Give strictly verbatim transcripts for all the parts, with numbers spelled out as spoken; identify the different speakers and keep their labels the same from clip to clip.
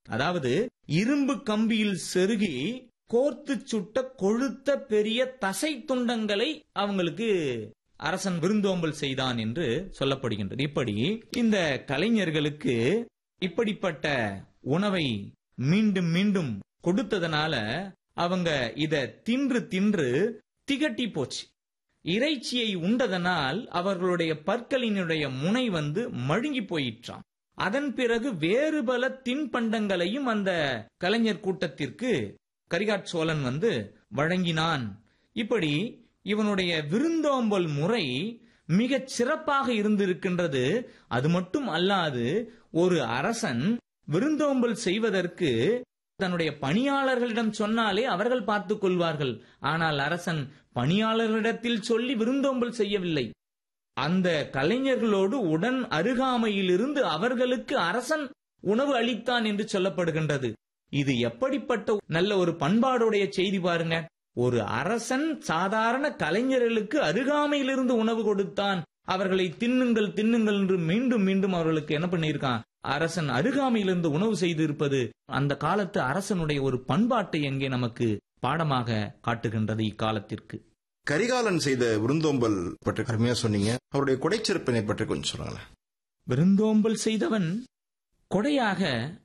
Speaker 1: அதாவது இரும்பு கம்பியில் செருகி கோர்த்து சுட்ட கொழுத்த பெரிய தசை துண்டங்களை அவங்களுக்கு அரசன் விருந்தோம்பல் செய்தான் என்று சொல்லப்படுகின்றது. இப்படி இந்த கலைஞர்களுக்கு இப்படிப்பட்ட உணவை மீண்டும் மீண்டும் கொடுத்ததனால அவங்க இத தின்று தின்று திகட்டி போச்சு. இறைச்சியை உண்டதனால் அவர்களுடைய பற்களினுடைய முனை வந்து மழுங்கி போயிற்றாம். அதன் பிறகு வேறு பல தின்பண்டங்களையும் அந்த கலைஞர் கூட்டத்திற்கு கரிகால் சோழன் வந்து வழங்கினான். இப்படி இவனுடைய விருந்தோம்பல் முறை மிகச் சிறப்பாக இருந்திருக்கின்றது. அது மட்டும் அல்லாது ஒரு அரசன் விருந்தோம்பல் செய்வதற்கு தன்னுடைய பணியாளர்களிடம் சொன்னாலே அவர்கள் பார்த்துக் கொள்வார்கள். ஆனால் அரசன் பணியாளர்களிடத்தில் சொல்லி விருந்தோம்பல் செய்யவில்லை. அந்த கலைஞர்களோடு உடன் அருகாமையிலிருந்து அவர்களுக்கு அரசன் உணவு அளித்தான் என்று சொல்லப்படுகின்றது. இது எப்படிப்பட்ட நல்ல ஒரு பண்பாடுடைய செய்தி பாருங்க. ஒரு அரசன் சாதாரண கலைஞர்களுக்கு அருகாமையிலிருந்து உணவு கொடுத்தான். அவர்களை தின்னுங்கள் தின்னுங்கள் என்று மீண்டும் மீண்டும் அவர்களுக்கு என்ன பண்ணியிருக்கான்? அரசன் அருகாமையிலிருந்து உணவு செய்திருப்பது அந்த காலத்து அரசனுடைய ஒரு பண்பாட்டை எங்கே நமக்கு பாடமாக காட்டுகின்றது இக்காலத்திற்கு.
Speaker 2: கரிகாலன் செய்த விருந்தோம்பல் பற்றி அருமையா சொன்னீங்க. அவருடைய கொடைச்சிறப்பினை பற்றி கொஞ்சம் சொல்லுங்களேன்.
Speaker 1: விருந்தோம்பல் செய்தவன் கொடையாக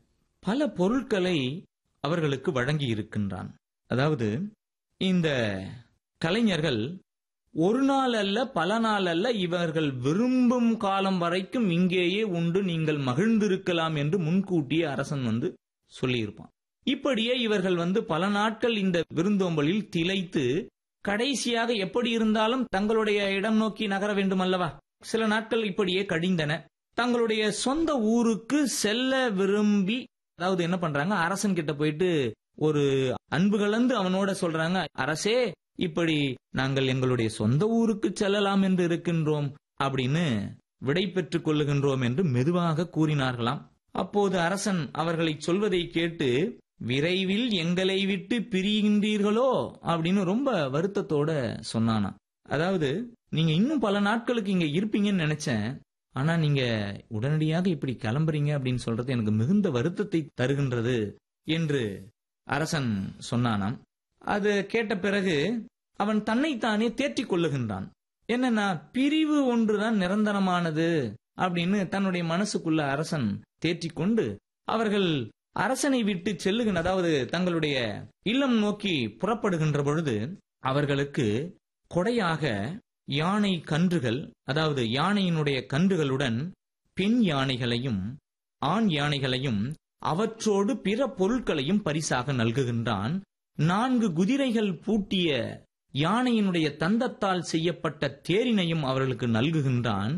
Speaker 1: பல பொருட்களை அவர்களுக்கு வழங்கி இருக்கின்றான். அதாவது இந்த கலைஞர்கள் ஒரு நாள் அல்ல பல நாள் அல்ல, இவர்கள் விரும்பும் காலம் வரைக்கும் இங்கேயே உண்டு, நீங்கள் மகிழ்ந்திருக்கலாம் என்று முன்கூட்டியே அரசன் வந்து சொல்லியிருப்பான். இப்படியே இவர்கள் வந்து பல நாட்கள் இந்த விருந்தோம்பலில் திளைத்து கடைசியாக எப்படி இருந்தாலும் தங்களுடைய இடம் நோக்கி நகர வேண்டும் அல்லவா? சில நாட்கள் இப்படியே கழிந்தன. தங்களுடைய சொந்த ஊருக்கு செல்ல விரும்பி, அதாவது என்ன பண்றாங்க, அரசன் கிட்ட போயிட்டு ஒரு அன்பு கலந்து அவனோட சொல்றாங்க, அரசே இப்படி நாங்கள் எங்களுடைய சொந்த ஊருக்கு செல்லலாம் என்று இருக்கின்றோம் அப்படின்னு விடை பெற்றுக் கொள்ளுகின்றோம் என்று மெதுவாக கூறினார்களாம். அப்போது அரசன் அவர்களை சொல்வதை கேட்டு, விரைவில் எங்களை விட்டு பிரிகின்றீர்களோ அப்படின்னு ரொம்ப வருத்தத்தோட சொன்னானா. அதாவது நீங்க இன்னும் பல நாட்களுக்கு இங்க இருப்பீங்கன்னு நினைச்சேன், ஆனா நீங்க உடனடியாக இப்படி கிளம்புறீங்க அப்படின்னு சொல்றது எனக்கு மிகுந்த வருத்தத்தை தருகின்றது என்று அரசன் சொன்னானாம். அது கேட்ட பிறகு அவன் தன்னைத்தானே தேற்றிக் கொள்ளுகின்றான். என்னன்னா, பிரிவு ஒன்றுதான் நிரந்தரமானது அப்படின்னு தன்னுடைய மனசுக்குள்ள அரசன் தேற்றிக் கொண்டு அவர்கள் அரசனை விட்டு செல்லுகின்ற, அதாவது தங்களுடைய இல்லம் நோக்கி புறப்படுகின்ற பொழுது அவர்களுக்கு கொடையாக யானை கன்றுகள், அதாவது யானையினுடைய கன்றுகளுடன் பெண் யானைகளையும் ஆண் யானைகளையும் அவற்றோடு பிற பொருட்களையும் பரிசாக நல்குகின்றான். நான்கு குதிரைகள் பூட்டிய யானையினுடைய தந்தத்தால் செய்யப்பட்ட தேரினையும் அவர்களுக்கு நல்குகின்றான்.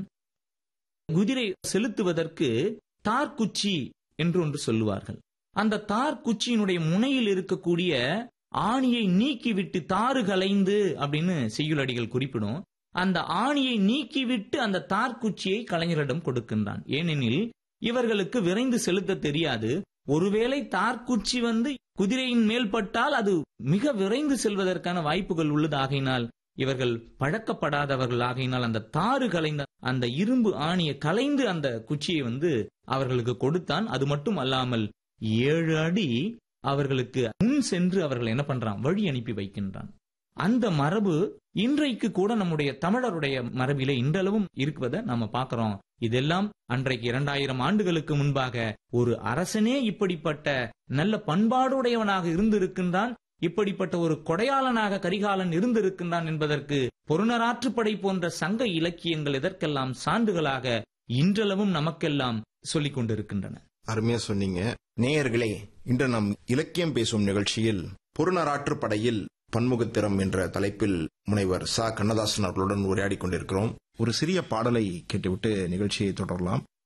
Speaker 1: குதிரை செலுத்துவதற்கு தார்குச்சி என்று ஒன்று சொல்லுவார்கள். அந்த தார்குச்சியினுடைய முனையில் இருக்கக்கூடிய ஆணியை நீக்கிவிட்டு தாறு கலைந்து அப்படின்னு செய்யுளடிகள் குறிப்பிடும். அந்த ஆணியை நீக்கிவிட்டு அந்த தார்குச்சியை கலைஞரிடம் கொடுக்கின்றான். ஏனெனில் இவர்களுக்கு விரைந்து செலுத்த தெரியாது. ஒருவேளை தார்குச்சி வந்து குதிரையின் மேல் பட்டால் அது மிக விரைந்து செல்வதற்கான வாய்ப்புகள் உள்ளதாகினால் இவர்கள் பழக்கப்படாதவர்கள் ஆகையினால் அந்த தாறு கலைந்த அந்த இரும்பு ஆணியை கலைந்து அந்த குச்சியை வந்து அவர்களுக்கு கொடுத்தான். அது மட்டும் அல்லாமல் ஏழு அடி அவர்களுக்கு முன் சென்று அவர்கள் என்ன பண்றான், வழி அனுப்பி வைக்கின்றான். அந்த மரபு இன்றைக்கு கூட நம்முடைய தமிழருடைய மரபிலே இன்றளவும் இருக்குவதை நாம பார்க்கிறோம். இதெல்லாம் அன்றைக்கு இரண்டாயிரம் ஆண்டுகளுக்கு முன்பாக ஒரு அரசனே இப்படிப்பட்ட நல்ல பண்பாடுடையவனாக இருந்திருக்கின்றான், இப்படிப்பட்ட ஒரு கொடையாளனாக கரிகாலன் இருந்திருக்கின்றான் என்பதற்கு பொருணராற்றுப்படை போன்ற சங்க இலக்கியங்கள் இதற்கெல்லாம் சான்றுகளாக இன்றளவும் நமக்கெல்லாம் சொல்லிக் கொண்டிருக்கின்றன.
Speaker 2: அருமையா சொன்னீங்க. நேயர்களே, இன்று நாம் இலக்கியம் பேசும் நிகழ்ச்சியில் பொருணராற்றுப்படையில் பன்முகத்திறம் என்ற தலைப்பில் முனைவர் ச கண்ணதாசன் அவர்களுடன் உரையாடி கொண்டிருக்கிறோம். ஒரு சிறிய பாடலை கேட்டுவிட்டு நிகழ்ச்சியை தொடரலாம்.